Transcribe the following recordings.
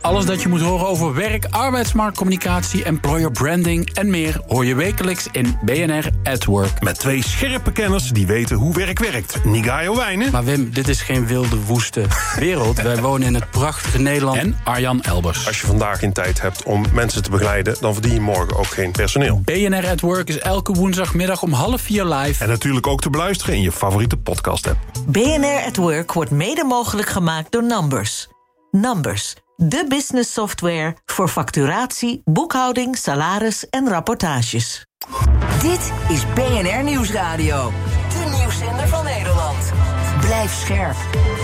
Alles dat je moet horen over werk, arbeidsmarktcommunicatie, employer branding en meer hoor je wekelijks in BNR at Work. Met 2 scherpe kenners die weten hoe werk werkt. Nigayo Wijnen. Maar Wim, dit is geen wilde, woeste wereld. Wij wonen in het prachtige Nederland. En Arjan Elbers. Als je vandaag geen tijd hebt om mensen te begeleiden, dan verdien je morgen ook geen personeel. BNR at Work is elke woensdagmiddag om 3:30 live. En natuurlijk ook te beluisteren in je favoriete podcast-app. BNR at Work wordt mede mogelijk gemaakt door Numbers. Numbers, de business software voor facturatie, boekhouding, salaris en rapportages. Dit is BNR Nieuwsradio. De nieuwszender van Nederland. Blijf scherp.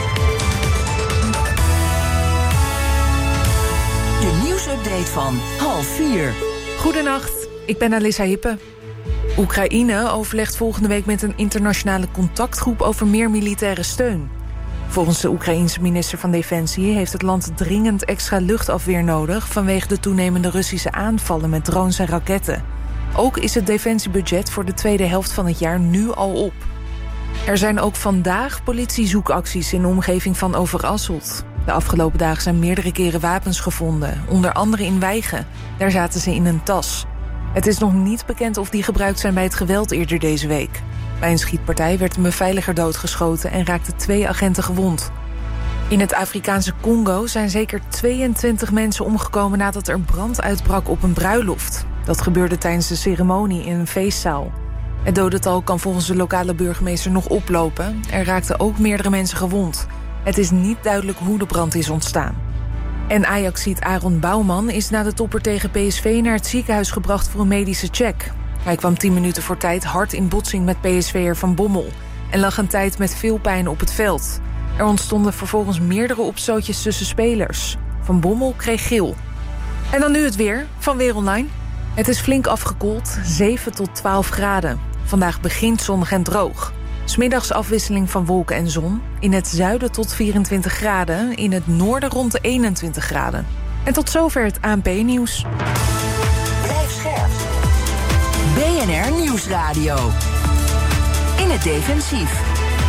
De nieuwsupdate van 3:30. Goedenacht, ik ben Alissa Hippe. Oekraïne overlegt volgende week met een internationale contactgroep over meer militaire steun. Volgens de Oekraïense minister van Defensie heeft het land dringend extra luchtafweer nodig vanwege de toenemende Russische aanvallen met drones en raketten. Ook is het defensiebudget voor de tweede helft van het jaar nu al op. Er zijn ook vandaag politiezoekacties in de omgeving van Overasselt. De afgelopen dagen zijn meerdere keren wapens gevonden, onder andere in Wijchen. Daar zaten ze in een tas. Het is nog niet bekend of die gebruikt zijn bij het geweld eerder deze week. Bij een schietpartij werd een beveiliger doodgeschoten en raakten 2 agenten gewond. In het Afrikaanse Congo zijn zeker 22 mensen omgekomen nadat er brand uitbrak op een bruiloft. Dat gebeurde tijdens de ceremonie in een feestzaal. Het dodental kan volgens de lokale burgemeester nog oplopen. Er raakten ook meerdere mensen gewond. Het is niet duidelijk hoe de brand is ontstaan. En Ajaxiet Aaron Bouwman is na de topper tegen PSV naar het ziekenhuis gebracht voor een medische check. Hij kwam 10 minuten voor tijd hard in botsing met PSV'er Van Bommel en lag een tijd met veel pijn op het veld. Er ontstonden vervolgens meerdere opstootjes tussen spelers. Van Bommel kreeg geel. En dan nu het weer van Weer Online. Het is flink afgekoeld, 7 tot 12 graden. Vandaag begint zonnig en droog. 's Middags afwisseling van wolken en zon. In het zuiden tot 24 graden, in het noorden rond de 21 graden. En tot zover het ANP-nieuws. Blijf scherp. BNR Nieuwsradio. In het defensief.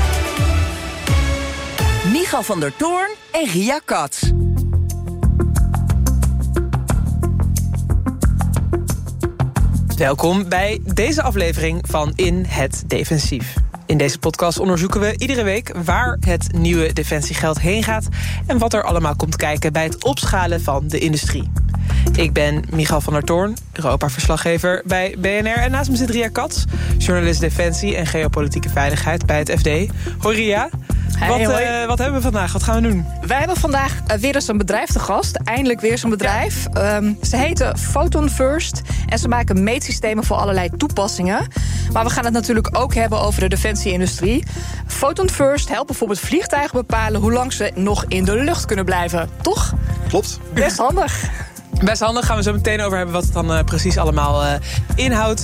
Michal van der Toorn en Ria Katz. Welkom bij deze aflevering van In het Defensief. In deze podcast onderzoeken we iedere week waar het nieuwe defensiegeld heen gaat en wat er allemaal komt kijken bij het opschalen van de industrie. Ik ben Michal van der Toorn, Europa-verslaggever bij BNR. En naast me zit Ria Katz, journalist Defensie en geopolitieke veiligheid bij het FD. Hoi Ria. Wat hebben we vandaag? Wat gaan we doen? Wij hebben vandaag weer eens een bedrijf te gast. Eindelijk weer zo'n bedrijf. Ze heten Photon First. En ze maken meetsystemen voor allerlei toepassingen. Maar we gaan het natuurlijk ook hebben over de defensieindustrie. Photon First helpt bijvoorbeeld vliegtuigen bepalen hoe lang ze nog in de lucht kunnen blijven. Toch? Klopt. Best handig. Best handig, gaan we zo meteen over hebben wat het dan precies allemaal inhoudt.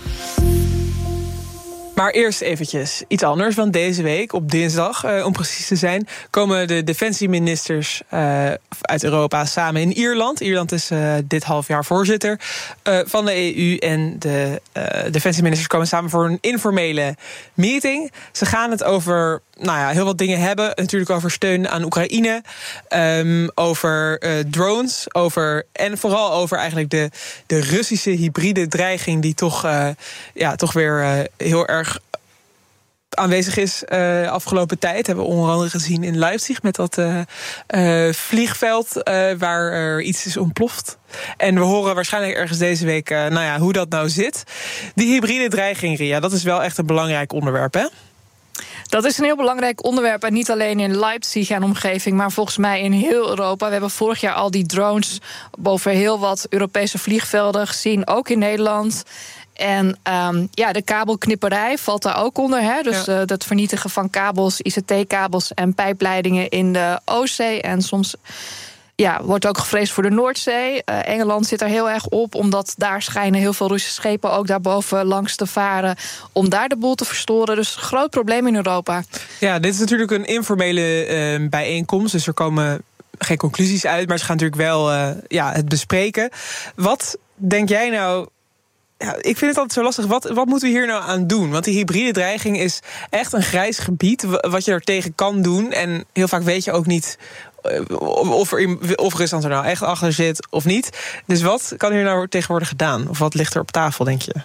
Maar eerst eventjes iets anders, want deze week, op dinsdag, om precies te zijn, komen de defensieministers uit Europa samen in Ierland. Ierland is dit half jaar voorzitter van de EU en de defensieministers komen samen voor een informele meeting. Ze gaan het over heel wat dingen hebben. Natuurlijk over steun aan Oekraïne, over drones, en vooral over eigenlijk de Russische hybride dreiging die toch weer heel erg aanwezig is afgelopen tijd. Hebben we onder andere gezien in Leipzig met dat vliegveld waar er iets is ontploft. En we horen waarschijnlijk ergens deze week hoe dat nou zit. Die hybride dreiging, Ria, dat is wel echt een belangrijk onderwerp, hè? Dat is een heel belangrijk onderwerp. En niet alleen in Leipzig en omgeving, maar volgens mij in heel Europa. We hebben vorig jaar al die drones boven heel wat Europese vliegvelden gezien, ook in Nederland. En de kabelknipperij valt daar ook onder. Hè? Dus het vernietigen van kabels, ICT-kabels en pijpleidingen in de Oostzee. En soms wordt ook gevreesd voor de Noordzee. Engeland zit er heel erg op, omdat daar schijnen heel veel Russische schepen ook daarboven langs te varen om daar de boel te verstoren. Dus groot probleem in Europa. Ja, dit is natuurlijk een informele bijeenkomst, dus er komen geen conclusies uit, maar ze gaan natuurlijk wel het bespreken. Wat denk jij nou? Ja, ik vind het altijd zo lastig. Wat moeten we hier nou aan doen? Want die hybride dreiging is echt een grijs gebied wat je er tegen kan doen. En heel vaak weet je ook niet of Rusland er nou echt achter zit of niet. Dus wat kan hier nou tegenwoordig gedaan? Of wat ligt er op tafel, denk je?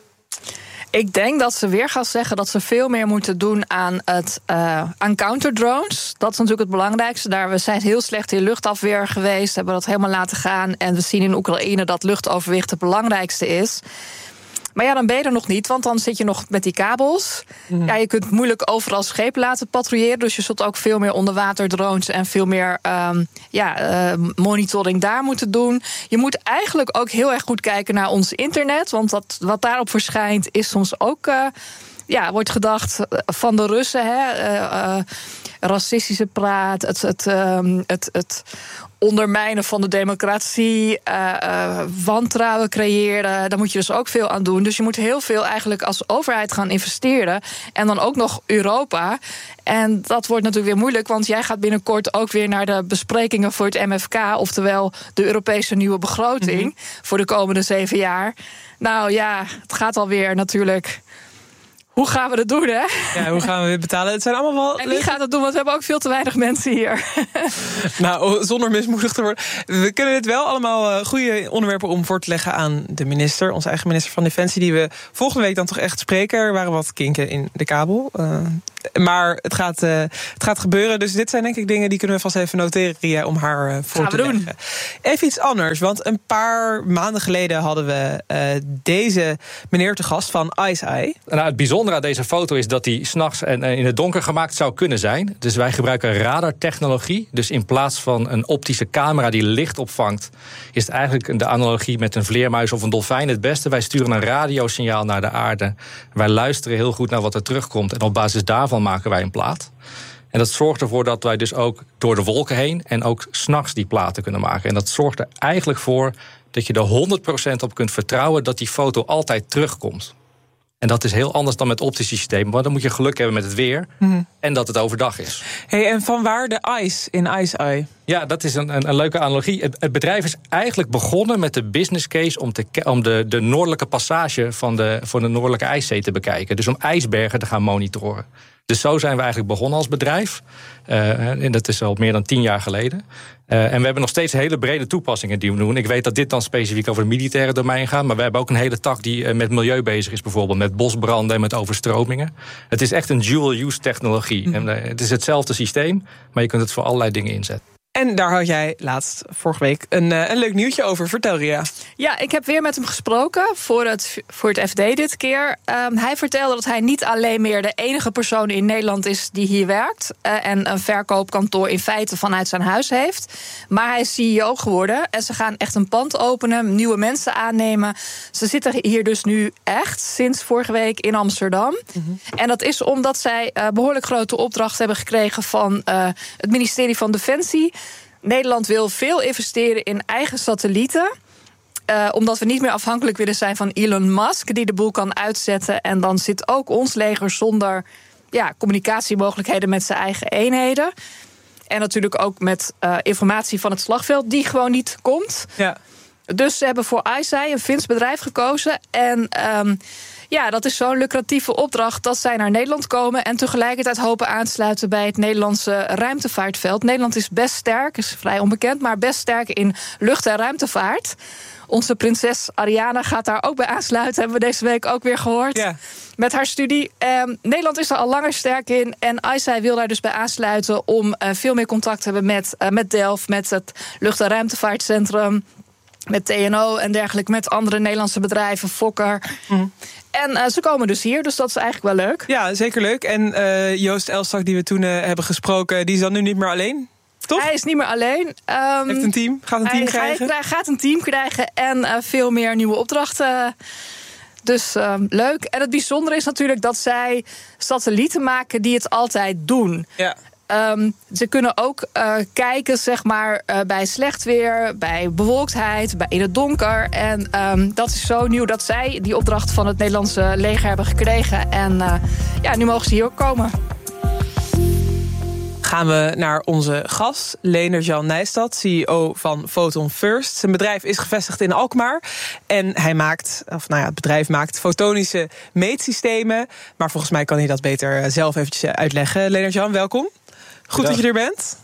Ik denk dat ze weer gaan zeggen dat ze veel meer moeten doen aan counterdrones. Dat is natuurlijk het belangrijkste. We zijn heel slecht in luchtafweer geweest, hebben dat helemaal laten gaan. En we zien in Oekraïne dat luchtoverwicht het belangrijkste is. Maar ja, dan ben je er nog niet, want dan zit je nog met die kabels. Ja, je kunt moeilijk overal schepen laten patrouilleren. Dus je zult ook veel meer onderwaterdrones en veel meer monitoring daar moeten doen. Je moet eigenlijk ook heel erg goed kijken naar ons internet. Want wat daarop verschijnt is soms ook... wordt gedacht van de Russen, racistische praat, het ondermijnen van de democratie, wantrouwen creëren. Daar moet je dus ook veel aan doen. Dus je moet heel veel eigenlijk als overheid gaan investeren. En dan ook nog Europa. En dat wordt natuurlijk weer moeilijk, want jij gaat binnenkort ook weer naar de besprekingen voor het MFK, oftewel de Europese nieuwe begroting voor de komende 7 jaar. Nou ja, het gaat alweer natuurlijk. Hoe gaan we dat doen, hè? Ja, hoe gaan we dit betalen? Het zijn allemaal wel... En wie gaat dat doen? Want we hebben ook veel te weinig mensen hier. Nou, zonder mismoedig te worden. We kunnen dit wel allemaal goede onderwerpen om voor te leggen aan de minister. Onze eigen minister van Defensie, die we volgende week dan toch echt spreken. Er waren wat kinken in de kabel. Maar het gaat gebeuren. Dus dit zijn denk ik dingen die kunnen we vast even noteren, Ria, om haar voor te leggen. Even iets anders, want een paar maanden geleden hadden we deze meneer te gast van ICEYE. Nou, het bijzondere aan deze foto is dat die 's nachts en in het donker gemaakt zou kunnen zijn. Dus wij gebruiken radartechnologie. Dus in plaats van een optische camera die licht opvangt, is het eigenlijk de analogie met een vleermuis of een dolfijn het beste. Wij sturen een radiosignaal naar de aarde. Wij luisteren heel goed naar wat er terugkomt. En op basis daarvan maken wij een plaat. En dat zorgt ervoor dat wij dus ook door de wolken heen en ook 's nachts die platen kunnen maken. En dat zorgt er eigenlijk voor dat je er 100% op kunt vertrouwen dat die foto altijd terugkomt. En dat is heel anders dan met optische systemen. Maar dan moet je geluk hebben met het weer en dat het overdag is. Hey, en vanwaar de ICE in ICEYE? Ja, dat is een leuke analogie. Het bedrijf is eigenlijk begonnen met de business case om de noordelijke passage van de noordelijke ijszee te bekijken. Dus om ijsbergen te gaan monitoren. Dus zo zijn we eigenlijk begonnen als bedrijf. En dat is al meer dan 10 jaar geleden. En we hebben nog steeds hele brede toepassingen die we doen. Ik weet dat dit dan specifiek over het militaire domein gaat, maar we hebben ook een hele tak die met milieu bezig is, bijvoorbeeld met bosbranden en met overstromingen. Het is echt een dual-use technologie. En het is hetzelfde systeem, maar je kunt het voor allerlei dingen inzetten. En daar had jij laatst, vorige week, een leuk nieuwtje over. Vertel, Ria. Ja, ik heb weer met hem gesproken voor het FD dit keer. Hij vertelde dat hij niet alleen meer de enige persoon in Nederland is die hier werkt en een verkoopkantoor in feite vanuit zijn huis heeft. Maar hij is CEO geworden en ze gaan echt een pand openen, nieuwe mensen aannemen. Ze zitten hier dus nu echt sinds vorige week in Amsterdam. En dat is omdat zij behoorlijk grote opdrachten hebben gekregen van het ministerie van Defensie. Nederland wil veel investeren in eigen satellieten. Omdat we niet meer afhankelijk willen zijn van Elon Musk, die de boel kan uitzetten. En dan zit ook ons leger zonder communicatiemogelijkheden met zijn eigen eenheden. En natuurlijk ook met informatie van het slagveld die gewoon niet komt. Ja. Dus ze hebben voor ICEYE, een Fins bedrijf, gekozen. En dat is zo'n lucratieve opdracht dat zij naar Nederland komen en tegelijkertijd hopen aansluiten bij het Nederlandse ruimtevaartveld. Nederland is best sterk, is vrij onbekend, maar best sterk in lucht- en ruimtevaart. Onze prinses Ariana gaat daar ook bij aansluiten, hebben we deze week ook weer gehoord. Yeah. Met haar studie. Nederland is er al langer sterk in en ICEYE wil daar dus bij aansluiten om veel meer contact te hebben met Delft, met het lucht- en ruimtevaartcentrum, met TNO en dergelijke, met andere Nederlandse bedrijven, Fokker. En ze komen dus hier, dus dat is eigenlijk wel leuk. Ja, zeker leuk. En Joost Elstak, die we toen hebben gesproken, die is dan nu niet meer alleen, toch? Hij is niet meer alleen. Heeft een team? Gaat een team krijgen? Hij gaat een team krijgen en veel meer nieuwe opdrachten. Dus leuk. En het bijzondere is natuurlijk dat zij satellieten maken die het altijd doen. Ja. Ze kunnen ook kijken, zeg maar, bij slecht weer, bij bewolktheid, in het donker. En dat is zo nieuw dat zij die opdracht van het Nederlandse leger hebben gekregen. En nu mogen ze hier ook komen. Gaan we naar onze gast, Leendert-Jan Nijstad, CEO van Photon First. Zijn bedrijf is gevestigd in Alkmaar. En het bedrijf maakt fotonische meetsystemen. Maar volgens mij kan hij dat beter zelf eventjes uitleggen. Leendert-Jan, welkom. Goed dat je er bent.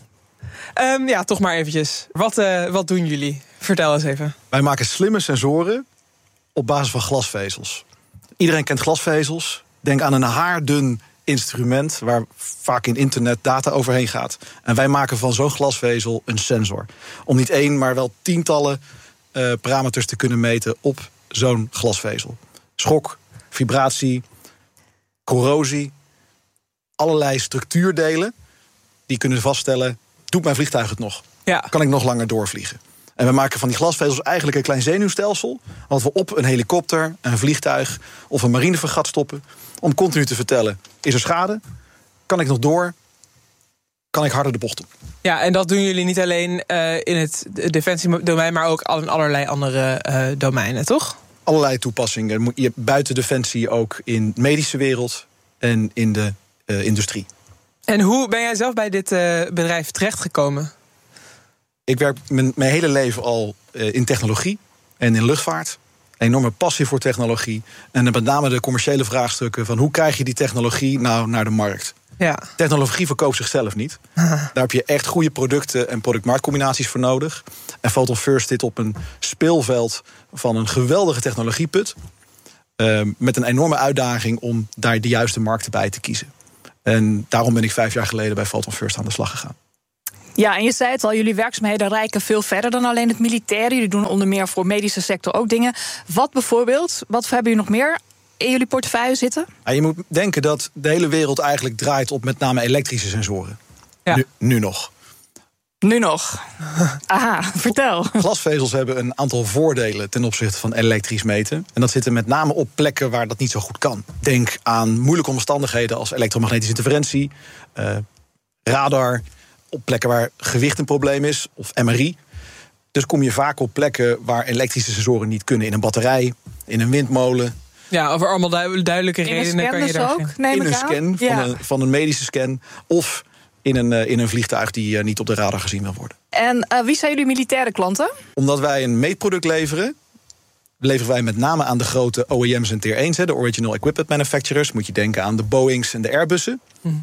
Toch maar eventjes. Wat doen jullie? Vertel eens even. Wij maken slimme sensoren op basis van glasvezels. Iedereen kent glasvezels. Denk aan een haardun instrument waar vaak in internet data overheen gaat. En wij maken van zo'n glasvezel een sensor. Om niet 1, maar wel tientallen parameters te kunnen meten op zo'n glasvezel. Schok, vibratie, corrosie, allerlei structuurdelen die kunnen vaststellen, doet mijn vliegtuig het nog? Ja. Kan ik nog langer doorvliegen? En we maken van die glasvezels eigenlijk een klein zenuwstelsel, wat we op een helikopter, een vliegtuig of een marinefregat stoppen, om continu te vertellen, is er schade? Kan ik nog door? Kan ik harder de bocht doen? Ja, en dat doen jullie niet alleen in het defensiedomein, maar ook in allerlei andere domeinen, toch? Allerlei toepassingen. Buiten defensie ook in de medische wereld en in de industrie. En hoe ben jij zelf bij dit bedrijf terechtgekomen? Ik werk mijn hele leven al in technologie en in luchtvaart. Een enorme passie voor technologie. En met name de commerciële vraagstukken van hoe krijg je die technologie nou naar de markt? Ja. Technologie verkoopt zichzelf niet. Daar heb je echt goede producten en product-marktcombinaties voor nodig. En Photon First zit op een speelveld van een geweldige technologieput. Met een enorme uitdaging om daar de juiste markten bij te kiezen. En daarom ben ik 5 jaar geleden bij Photon First aan de slag gegaan. Ja, en je zei het al, jullie werkzaamheden reiken veel verder dan alleen het militaire. Jullie doen onder meer voor medische sector ook dingen. Wat bijvoorbeeld? Wat hebben jullie nog meer in jullie portefeuille zitten? Ja, je moet denken dat de hele wereld eigenlijk draait op met name elektrische sensoren. Ja. Nu nog. Nu nog. Aha, vertel. Glasvezels hebben een aantal voordelen ten opzichte van elektrisch meten. En dat zit er met name op plekken waar dat niet zo goed kan. Denk aan moeilijke omstandigheden als elektromagnetische interferentie, radar, op plekken waar gewicht een probleem is, of MRI. Dus kom je vaak op plekken waar elektrische sensoren niet kunnen. In een batterij, in een windmolen. Ja, over allemaal duidelijke redenen kan je daar ook, neem in een scan van een medische scan, of in een vliegtuig die niet op de radar gezien wil worden. En wie zijn jullie militaire klanten? Omdat wij een meetproduct leveren wij met name aan de grote OEM's en Tier 1's, de Original Equipment Manufacturers. Moet je denken aan de Boeings en de Airbussen.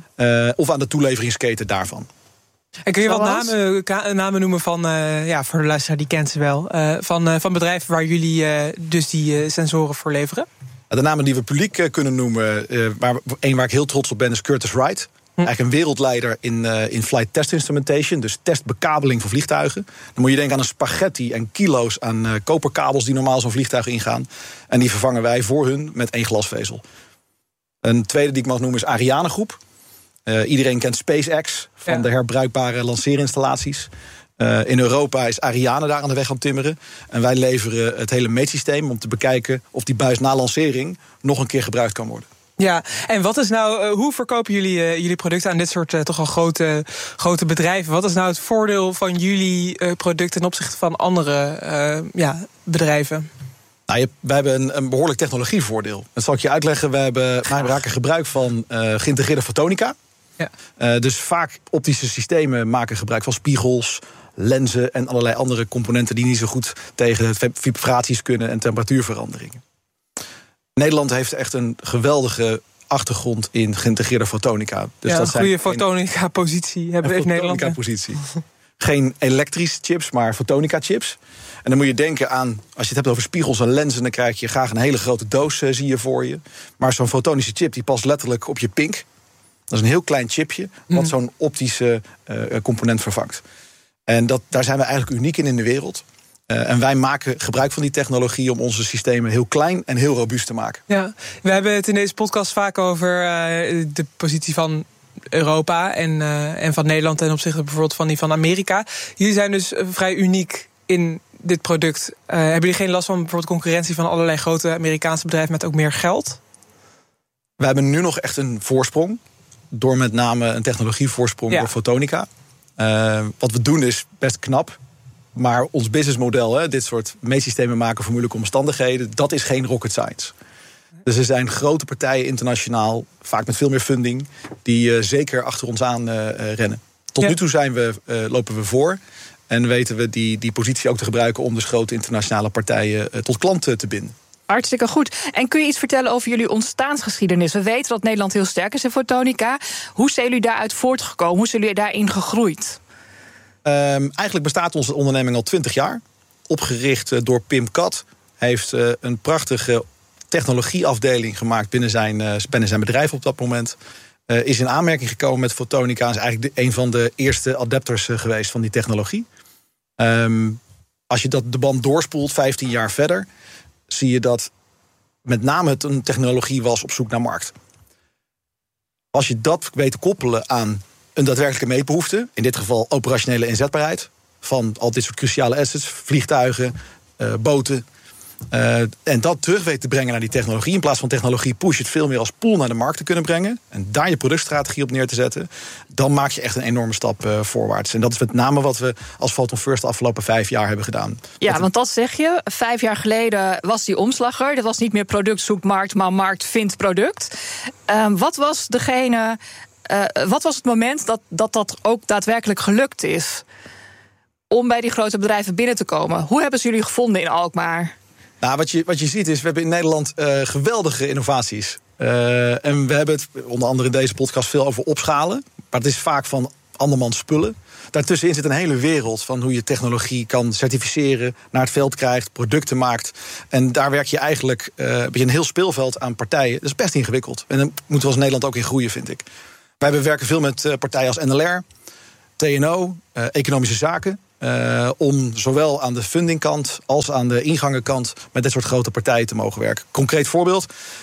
Of aan de toeleveringsketen daarvan. En kun je wat namen noemen van, voor de luisteraar, die kent ze wel, van bedrijven waar jullie dus die sensoren voor leveren? De namen die we publiek kunnen noemen, waar ik heel trots op ben, is Curtiss-Wright. Eigenlijk een wereldleider in flight test instrumentation, dus testbekabeling van vliegtuigen. Dan moet je denken aan een spaghetti en kilo's aan koperkabels die normaal zo'n vliegtuig ingaan. En die vervangen wij voor hun met 1 glasvezel. Een tweede die ik mag noemen is Ariane Groep. Iedereen kent SpaceX van de herbruikbare lanceerinstallaties. In Europa is Ariane daar aan de weg aan het timmeren. En wij leveren het hele meetsysteem om te bekijken of die buis na lancering nog een keer gebruikt kan worden. Ja, en wat is nou, hoe verkopen jullie producten aan dit soort toch al grote bedrijven? Wat is nou het voordeel van jullie product ten opzichte van andere bedrijven? Nou, wij hebben een behoorlijk technologievoordeel. Dat zal ik je uitleggen. Wij maken gebruik van geïntegreerde fotonica. Ja. Dus vaak optische systemen maken gebruik van spiegels, lenzen en allerlei andere componenten die niet zo goed tegen vibraties kunnen en temperatuurveranderingen. Nederland heeft echt een geweldige achtergrond in geïntegreerde fotonica. Dus een goede fotonica-positie heeft Nederland. Fotonica-positie. Geen elektrische chips, maar fotonica-chips. En dan moet je denken aan, als je het hebt over spiegels en lenzen, dan krijg je graag een hele grote doos zie je voor je. Maar zo'n fotonische chip die past letterlijk op je pink. Dat is een heel klein chipje wat zo'n optische component vervangt. En daar zijn we eigenlijk uniek in de wereld. En wij maken gebruik van die technologie om onze systemen heel klein en heel robuust te maken. Ja, we hebben het in deze podcast vaak over de positie van Europa en van Nederland ten opzichte bijvoorbeeld van die van Amerika. Jullie zijn dus vrij uniek in dit product. Hebben jullie geen last van bijvoorbeeld concurrentie van allerlei grote Amerikaanse bedrijven met ook meer geld? We hebben nu nog echt een voorsprong. Door met name een technologievoorsprong door fotonica. Wat we doen is best knap. Maar ons businessmodel, dit soort meetsystemen maken voor moeilijke omstandigheden, dat is geen rocket science. Dus er zijn grote partijen internationaal, vaak met veel meer funding, die zeker achter ons aan rennen. Tot nu toe lopen we voor en weten we die positie ook te gebruiken om dus grote internationale partijen tot klanten te binden. Hartstikke goed. En kun je iets vertellen over jullie ontstaansgeschiedenis? We weten dat Nederland heel sterk is in fotonica. Hoe zijn jullie daaruit voortgekomen? Hoe zijn jullie daarin gegroeid? Eigenlijk bestaat onze onderneming al 20 jaar. Opgericht door Pim Kat. Hij heeft een prachtige technologieafdeling gemaakt binnen zijn bedrijf op dat moment. Is in aanmerking gekomen met fotonica. Is eigenlijk een van de eerste adapters geweest van die technologie. Als je de band doorspoelt 15 jaar verder, zie je dat met name het een technologie was op zoek naar markt. Als je dat weet te koppelen aan een daadwerkelijke meetbehoefte, in dit geval operationele inzetbaarheid van al dit soort cruciale assets, vliegtuigen, boten, en dat terug weet te brengen naar die technologie. In plaats van technologie push je het veel meer als pool naar de markt te kunnen brengen. En daar je productstrategie op neer te zetten. Dan maak je echt een enorme stap voorwaarts. En dat is met name wat we als Photon First de afgelopen 5 jaar hebben gedaan. Ja, want dat zeg je. 5 jaar geleden was die omslag er. Dat was niet meer product zoekt markt, maar markt vindt product. Wat was het moment dat ook daadwerkelijk gelukt is om bij die grote bedrijven binnen te komen? Hoe hebben ze jullie gevonden in Alkmaar? Nou, wat je ziet is, we hebben in Nederland geweldige innovaties. En we hebben het onder andere in deze podcast veel over opschalen. Maar het is vaak van andermans spullen. Daartussenin zit een hele wereld van hoe je technologie kan certificeren, naar het veld krijgt, producten maakt. En daar werk je eigenlijk een heel speelveld aan partijen. Dat is best ingewikkeld. En daar moeten we als Nederland ook in groeien, vind ik. Wij werken veel met partijen als NLR, TNO, Economische Zaken. Om zowel aan de fundingkant als aan de ingangenkant met dit soort grote partijen te mogen werken. Concreet voorbeeld.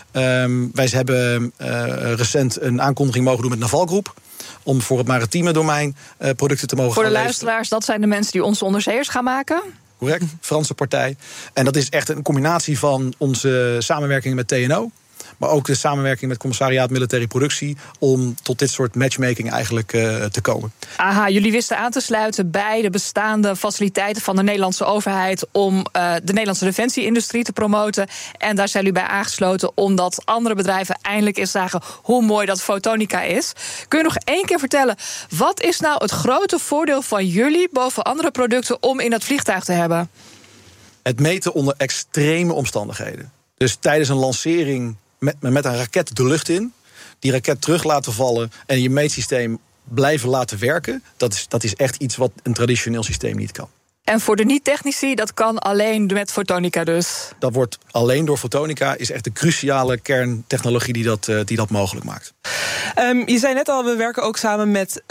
Wij hebben recent een aankondiging mogen doen met Naval Groep om voor het maritieme domein producten te mogen voor gaan de leveren. luisteraars, dat zijn de mensen die onze onderzeeërs gaan maken? Correct, Franse partij. En dat is echt een combinatie van onze samenwerking met TNO, maar ook de samenwerking met het Commissariaat Militaire Productie om tot dit soort matchmaking eigenlijk te komen. Aha, jullie wisten aan te sluiten bij de bestaande faciliteiten van de Nederlandse overheid om de Nederlandse defensie-industrie te promoten. En daar zijn jullie bij aangesloten omdat andere bedrijven eindelijk eens zagen hoe mooi dat fotonica is. Kun je nog 1 keer vertellen, wat is nou het grote voordeel van jullie boven andere producten om in dat vliegtuig te hebben? Het meten onder extreme omstandigheden. Dus tijdens een lancering met een raket de lucht in, die raket terug laten vallen en je meetsysteem blijven laten werken, dat is echt iets wat een traditioneel systeem niet kan. En voor de niet-technici, dat kan alleen met fotonica dus? Dat wordt alleen door fotonica, is echt de cruciale kerntechnologie die dat mogelijk maakt. Je zei net al, we werken ook samen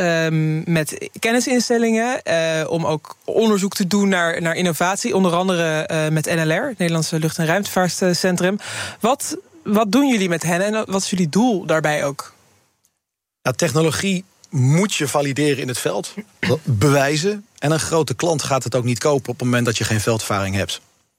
met kennisinstellingen om ook onderzoek te doen naar innovatie. Onder andere met NLR, het Nederlandse Lucht- en Ruimtevaartcentrum. Wat doen jullie met hen en wat is jullie doel daarbij ook? Nou, technologie moet je valideren in het veld, bewijzen. En een grote klant gaat het ook niet kopen op het moment dat je geen veldervaring hebt.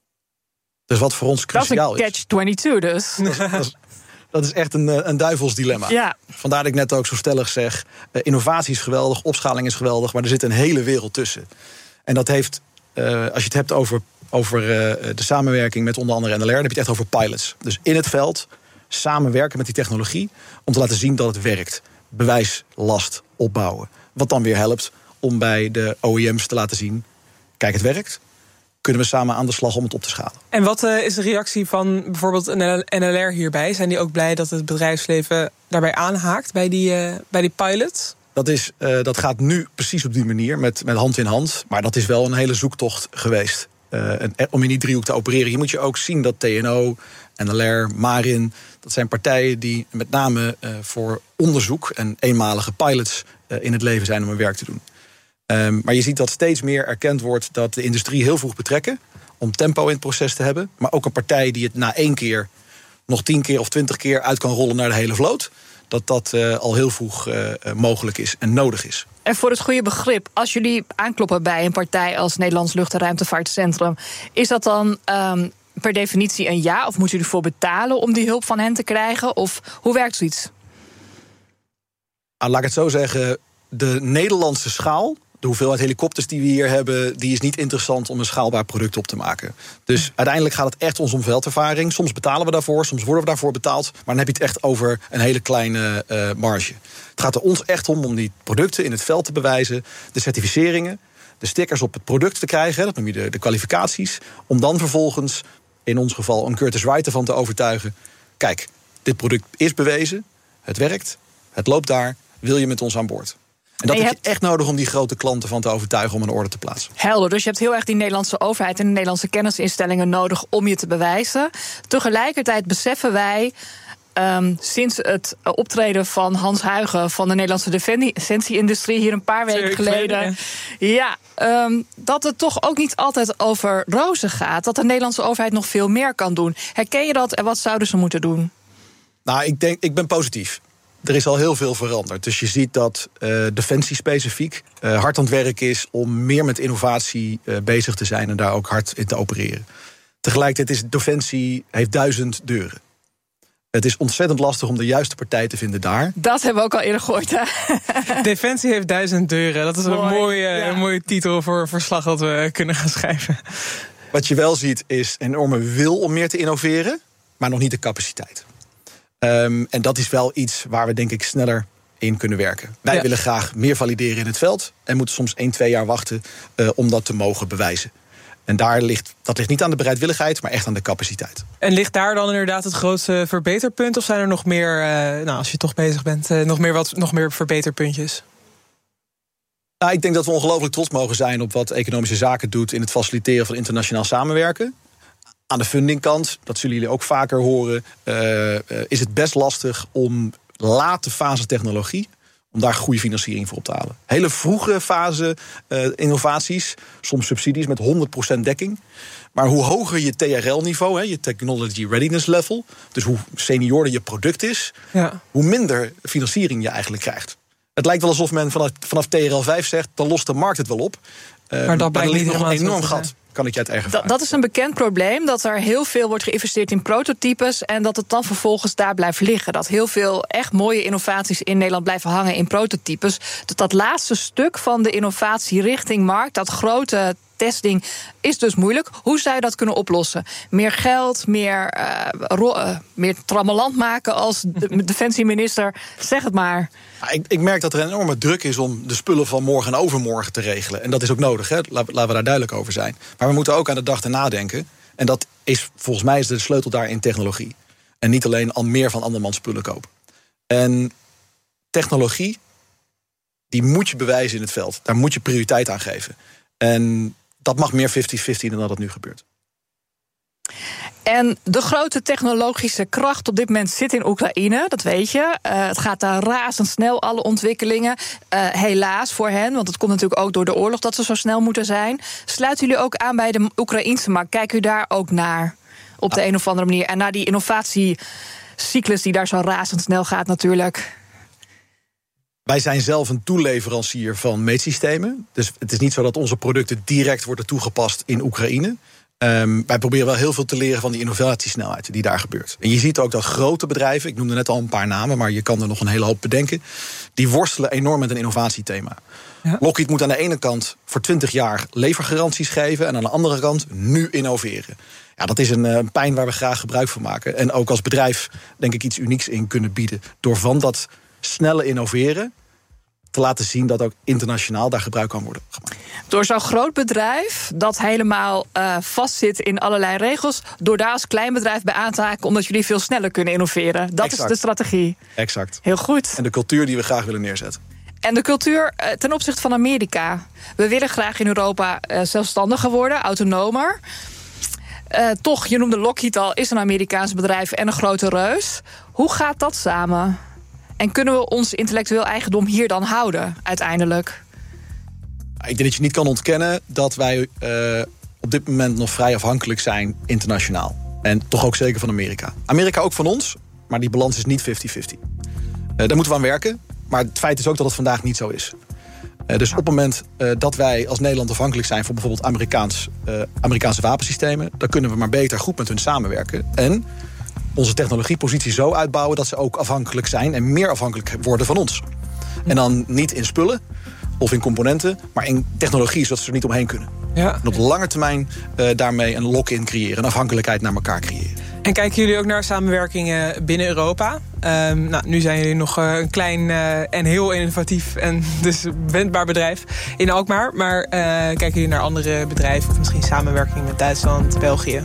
Dus wat voor ons cruciaal is. Dat is een catch-22 dus. Dat is echt een duivels dilemma. Ja. Vandaar dat ik net ook zo stellig zeg, innovatie is geweldig, opschaling is geweldig, maar er zit een hele wereld tussen. En dat heeft, als je het hebt over de samenwerking met onder andere NLR, dan heb je het echt over pilots. Dus in het veld samenwerken met die technologie om te laten zien dat het werkt. Bewijslast opbouwen. Wat dan weer helpt om bij de OEM's te laten zien, kijk, het werkt. Kunnen we samen aan de slag om het op te schalen. En wat is de reactie van bijvoorbeeld NLR hierbij? Zijn die ook blij dat het bedrijfsleven daarbij aanhaakt bij die pilots? Dat gaat nu precies op die manier, met hand in hand. Maar dat is wel een hele zoektocht geweest. Om in die driehoek te opereren. Je moet je ook zien dat TNO, NLR, Marin, dat zijn partijen die met name voor onderzoek en eenmalige pilots in het leven zijn om hun werk te doen. Maar je ziet dat steeds meer erkend wordt dat de industrie heel vroeg betrekken om tempo in het proces te hebben. Maar ook een partij die het na 1 keer nog 10 keer of 20 keer uit kan rollen naar de hele vloot. Dat al heel vroeg mogelijk is en nodig is. En voor het goede begrip, als jullie aankloppen bij een partij als Nederlands Lucht- en Ruimtevaartcentrum, is dat dan per definitie een ja? Of moeten jullie voor betalen om die hulp van hen te krijgen? Of hoe werkt zoiets? Laat ik het zo zeggen, de Nederlandse schaal, de hoeveelheid helikopters die we hier hebben, die is niet interessant om een schaalbaar product op te maken. Dus uiteindelijk gaat het echt ons om veldervaring. Soms betalen we daarvoor, soms worden we daarvoor betaald. Maar dan heb je het echt over een hele kleine marge. Het gaat er ons echt om die producten in het veld te bewijzen, de certificeringen, de stickers op het product te krijgen, dat noem je de kwalificaties, om dan vervolgens, in ons geval, een Curtis Wright ervan te overtuigen, kijk, dit product is bewezen, het werkt, het loopt daar, wil je met ons aan boord? En dat heb je echt nodig om die grote klanten van te overtuigen om een order te plaatsen. Helder, dus je hebt heel erg die Nederlandse overheid en de Nederlandse kennisinstellingen nodig om je te bewijzen. Tegelijkertijd beseffen wij, sinds het optreden van Hans Huygen van de Nederlandse defensie-industrie hier een paar weken geleden, dat het toch ook niet altijd over rozen gaat. Dat de Nederlandse overheid nog veel meer kan doen. Herken je dat en wat zouden ze moeten doen? Nou, ik ben positief. Er is al heel veel veranderd. Dus je ziet dat Defensie specifiek hard aan het werk is om meer met innovatie bezig te zijn en daar ook hard in te opereren. Tegelijkertijd is Defensie heeft 1000 deuren. Het is ontzettend lastig om de juiste partij te vinden daar. Dat hebben we ook al eerder gehoord, hè? Defensie heeft 1000 deuren. Dat is een mooie titel voor een verslag dat we kunnen gaan schrijven. Wat je wel ziet is een enorme wil om meer te innoveren, maar nog niet de capaciteit. En dat is wel iets waar we denk ik sneller in kunnen werken. Wij willen graag meer valideren in het veld en moeten soms 1-2 jaar wachten om dat te mogen bewijzen. En dat ligt niet aan de bereidwilligheid, maar echt aan de capaciteit. En ligt daar dan inderdaad het grootste verbeterpunt? Of zijn er nog meer, als je toch bezig bent, nog meer verbeterpuntjes? Nou, ik denk dat we ongelooflijk trots mogen zijn op wat Economische Zaken doet in het faciliteren van internationaal samenwerken. Aan de fundingkant, dat zullen jullie ook vaker horen, is het best lastig om late fase technologie, om daar goede financiering voor op te halen. Hele vroege fase innovaties, soms subsidies met 100% dekking. Maar hoe hoger je TRL-niveau, je Technology Readiness Level, dus hoe seniorder je product is, hoe minder financiering je eigenlijk krijgt. Het lijkt wel alsof men vanaf TRL 5 zegt, dan lost de markt het wel op. Maar dat blijkt niet nog een enorm gat. Kan ik je uit eigen ervaring. Dat is een bekend probleem, dat er heel veel wordt geïnvesteerd in prototypes en dat het dan vervolgens daar blijft liggen. Dat heel veel echt mooie innovaties in Nederland blijven hangen in prototypes. Dat laatste stuk van de innovatie richting markt, dat grote testing, is dus moeilijk. Hoe zou je dat kunnen oplossen? Meer geld, meer trammeland maken als de defensieminister? Zeg het maar. Ik merk dat er een enorme druk is om de spullen van morgen en overmorgen te regelen. En dat is ook nodig, hè? Laten we daar duidelijk over zijn. Maar we moeten ook aan de dag te nadenken. En dat is volgens mij de sleutel daar in technologie. En niet alleen al meer van andermans spullen kopen. En technologie, die moet je bewijzen in het veld. Daar moet je prioriteit aan geven. En dat mag meer 50-50 dan dat het nu gebeurt. En de grote technologische kracht op dit moment zit in Oekraïne, dat weet je. Het gaat daar razendsnel, alle ontwikkelingen. Helaas voor hen, want het komt natuurlijk ook door de oorlog dat ze zo snel moeten zijn. Sluiten jullie ook aan bij de Oekraïnse markt? Kijken jullie daar ook naar op de een of andere manier? En naar die innovatiecyclus die daar zo razendsnel gaat natuurlijk. Wij zijn zelf een toeleverancier van meetsystemen. Dus het is niet zo dat onze producten direct worden toegepast in Oekraïne. Wij proberen wel heel veel te leren van die innovatiesnelheid die daar gebeurt. En je ziet ook dat grote bedrijven, ik noemde net al een paar namen, maar je kan er nog een hele hoop bedenken, die worstelen enorm met een innovatiethema. Ja. Lockheed moet aan de ene kant voor 20 jaar levergaranties geven en aan de andere kant nu innoveren. Ja, dat is een pijn waar we graag gebruik van maken. En ook als bedrijf denk ik iets unieks in kunnen bieden door van dat snelle innoveren te laten zien dat ook internationaal daar gebruik kan worden gemaakt. Door zo'n groot bedrijf dat helemaal vastzit in allerlei regels, door daar als klein bedrijf bij aan te haken, omdat jullie veel sneller kunnen innoveren. Dat is de strategie. Exact. Heel goed. En de cultuur die we graag willen neerzetten. En de cultuur ten opzichte van Amerika. We willen graag in Europa zelfstandiger worden, autonomer. Toch, je noemde Lockheed al, is een Amerikaans bedrijf en een grote reus. Hoe gaat dat samen? En kunnen we ons intellectueel eigendom hier dan houden, uiteindelijk? Ik denk dat je niet kan ontkennen dat wij op dit moment nog vrij afhankelijk zijn internationaal. En toch ook zeker van Amerika. Amerika ook van ons, maar die balans is niet 50-50. Daar moeten we aan werken, maar het feit is ook dat het vandaag niet zo is. Dus op het moment dat wij als Nederland afhankelijk zijn van bijvoorbeeld Amerikaanse wapensystemen, dan kunnen we maar beter goed met hun samenwerken. En onze technologiepositie zo uitbouwen dat ze ook afhankelijk zijn en meer afhankelijk worden van ons. En dan niet in spullen of in componenten, maar in technologie, zodat ze er niet omheen kunnen. Ja. En op de lange termijn daarmee een lock-in creëren, een afhankelijkheid naar elkaar creëren. En kijken jullie ook naar samenwerkingen binnen Europa? Nu zijn jullie nog een klein en heel innovatief en dus wendbaar bedrijf in Alkmaar. Maar kijken jullie naar andere bedrijven of misschien samenwerking met Duitsland, België?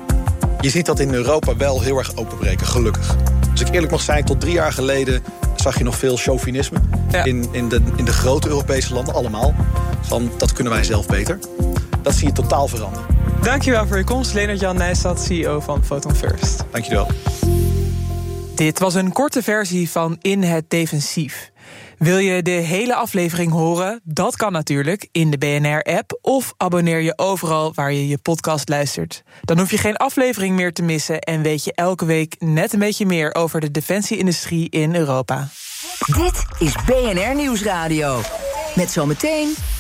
Je ziet dat in Europa wel heel erg openbreken, gelukkig. Als ik eerlijk mag zijn, tot 3 jaar geleden zag je nog veel chauvinisme. in de grote Europese landen, allemaal. Van, dat kunnen wij zelf beter. Dat zie je totaal veranderen. Dankjewel voor je komst, Leendert-Jan Nijstad, CEO van Photon First. Dankjewel. Dit was een korte versie van In het Defensief. Wil je de hele aflevering horen? Dat kan natuurlijk in de BNR-app of abonneer je overal waar je je podcast luistert. Dan hoef je geen aflevering meer te missen en weet je elke week net een beetje meer over de defensie-industrie in Europa. Dit is BNR Nieuwsradio. Met zometeen